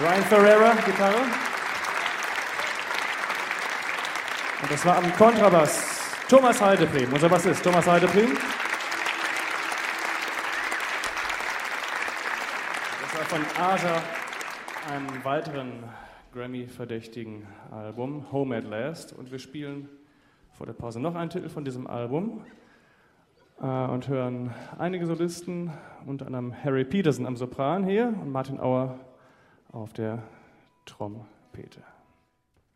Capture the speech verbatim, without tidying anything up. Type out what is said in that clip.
Ryan Ferreira, Gitarre. Und das war am Kontrabass Thomas Heideprim, unser Bassist Thomas Heideprim. Das war von Aja, einem weiteren Grammy-verdächtigen Album, Home at Last. Und wir spielen vor der Pause noch einen Titel von diesem Album äh, und hören einige Solisten, unter anderem Harry Peterson am Sopran hier und Martin Auer auf der Trompete.